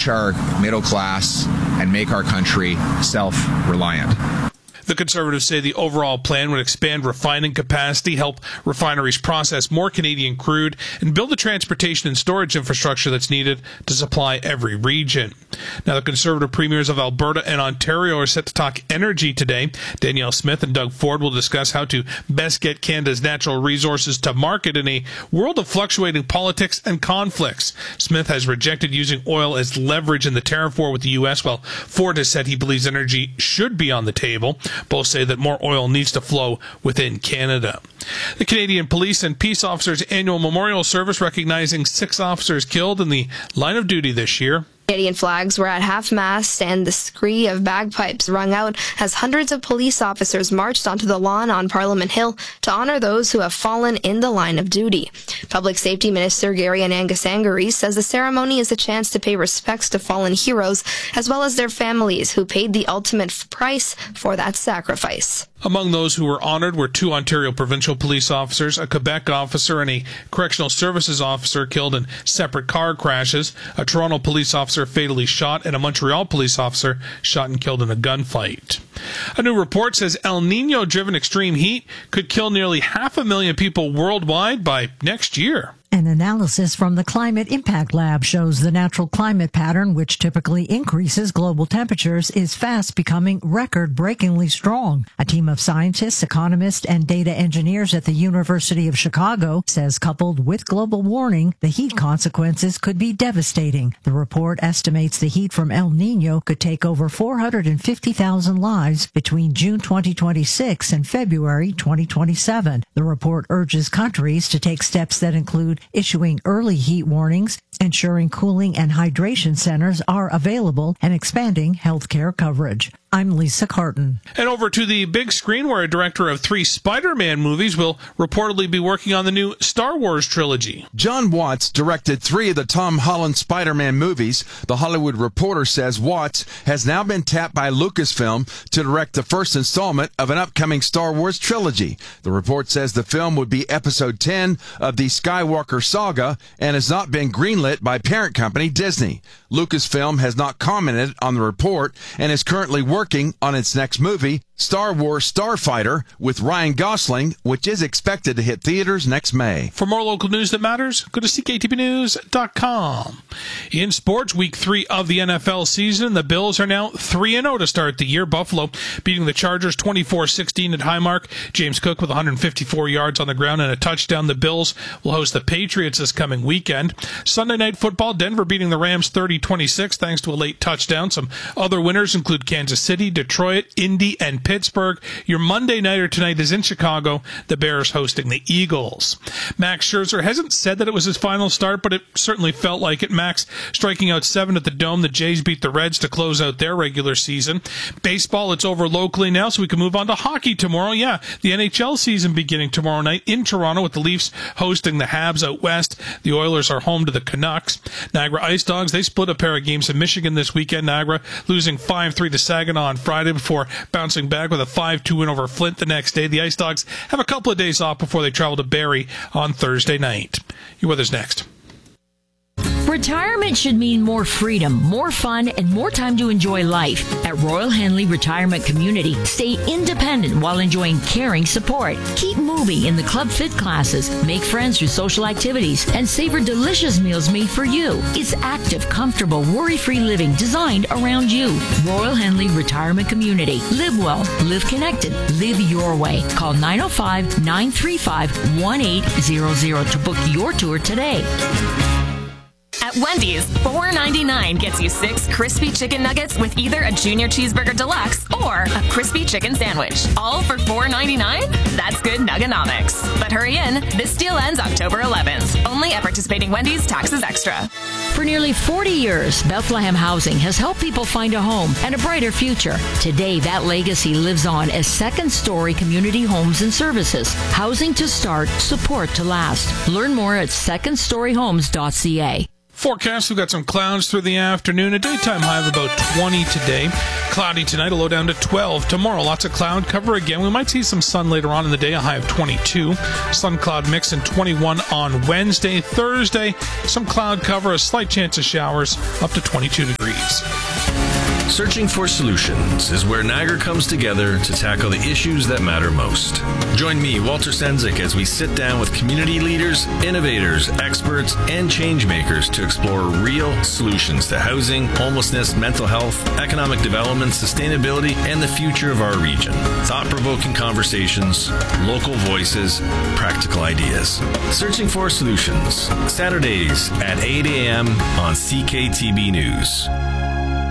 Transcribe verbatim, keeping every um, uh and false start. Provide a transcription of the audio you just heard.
enrich our middle class and make our country self-reliant. The Conservatives say the overall plan would expand refining capacity, help refineries process more Canadian crude, and build the transportation and storage infrastructure that's needed to supply every region. Now, the Conservative premiers of Alberta and Ontario are set to talk energy today. Danielle Smith and Doug Ford will discuss how to best get Canada's natural resources to market in a world of fluctuating politics and conflicts. Smith has rejected using oil as leverage in the tariff war with the U S, while Ford has said he believes energy should be on the table. Both say that more oil needs to flow within Canada. The Canadian Police and Peace Officers Annual Memorial Service recognizing six officers killed in the line of duty this year. Canadian flags were at half-mast and the scree of bagpipes rung out as hundreds of police officers marched onto the lawn on Parliament Hill to honor those who have fallen in the line of duty. Public Safety Minister Gary Anangasangari says the ceremony is a chance to pay respects to fallen heroes as well as their families who paid the ultimate price for that sacrifice. Among those who were honored were two Ontario provincial police officers, a Quebec officer, and a correctional services officer killed in separate car crashes, a Toronto police officer fatally shot, and a Montreal police officer shot and killed in a gunfight. A new report says El Niño-driven extreme heat could kill nearly half a million people worldwide by next year. An analysis from the Climate Impact Lab shows the natural climate pattern, which typically increases global temperatures, is fast becoming record-breakingly strong. A team of scientists, economists, and data engineers at the University of Chicago says coupled with global warming, the heat consequences could be devastating. The report estimates the heat from El Niño could take over four hundred fifty thousand lives between June twenty twenty-six and February twenty twenty-seven. The report urges countries to take steps that include issuing early heat warnings, ensuring cooling and hydration centers are available, and expanding healthcare coverage. I'm Lisa Carton. And over to the big screen, where a director of three Spider-Man movies will reportedly be working on the new Star Wars trilogy. John Watts directed three of the Tom Holland Spider-Man movies. The Hollywood Reporter says Watts has now been tapped by Lucasfilm to direct the first installment of an upcoming Star Wars trilogy. The report says the film would be episode ten of the Skywalker saga and has not been greenlit by parent company Disney. Lucasfilm has not commented on the report and is currently working on its next movie, Star Wars Starfighter, with Ryan Gosling, which is expected to hit theaters next May. For more local news that matters, go to C K T B news dot com. In sports, week three of the N F L season, the Bills are now three and oh to start the year. Buffalo beating the Chargers twenty-four sixteen at Highmark. James Cook with one hundred fifty-four yards on the ground and a touchdown. The Bills will host the Patriots this coming weekend. Sunday Night Football, Denver beating the Rams thirty twenty-six thanks to a late touchdown. Some other winners include Kansas City, Detroit, Indy, and Pittsburgh. Your Monday nighter tonight is in Chicago, the Bears hosting the Eagles. Max Scherzer hasn't said that it was his final start, but it certainly felt like it. Max striking out seven at the Dome. The Jays beat the Reds to close out their regular season. Baseball, it's over locally now, so we can move on to hockey tomorrow. Yeah, the N H L season beginning tomorrow night in Toronto with the Leafs hosting the Habs out west. The Oilers are home to the Canucks. Niagara Ice Dogs, they split a pair of games in Michigan this weekend. Niagara losing five three to Saginaw on Friday before bouncing back with a five two win over Flint the next day. The Ice Dogs have a couple of days off before they travel to Barrie on Thursday night. Your weather's next. Retirement should mean more freedom, more fun, and more time to enjoy life. At Royal Henley Retirement Community, stay independent while enjoying caring support. Keep moving in the Club Fit classes, make friends through social activities, and savor delicious meals made for you. It's active, comfortable, worry-free living designed around you. Royal Henley Retirement Community. Live well, live connected, live your way. Call nine oh five, nine three five, one eight zero zero to book your tour today. At Wendy's, four ninety-nine gets you six crispy chicken nuggets with either a junior cheeseburger deluxe or a crispy chicken sandwich. All for four ninety-nine? That's good nuggonomics. But hurry in, this deal ends October eleventh. Only at participating Wendy's, taxes extra. For nearly forty years, Bethlehem Housing has helped people find a home and a brighter future. Today, that legacy lives on as second-story community homes and services. Housing to start, support to last. Learn more at second story homes dot c a. Forecast, we've got some clouds through the afternoon. A daytime high of about twenty today. Cloudy tonight, a low down to twelve. Tomorrow, lots of cloud cover again. We might see some sun later on in the day, a high of twenty-two. Sun cloud mix and twenty-one on Wednesday. Thursday, some cloud cover, a slight chance of showers, up to twenty-two degrees. Searching for Solutions is where Niagara comes together to tackle the issues that matter most. Join me, Walter Senzik, as we sit down with community leaders, innovators, experts, and change makers to explore real solutions to housing, homelessness, mental health, economic development, sustainability, and the future of our region. Thought-provoking conversations, local voices, practical ideas. Searching for Solutions, Saturdays at eight a.m. on C K T B News.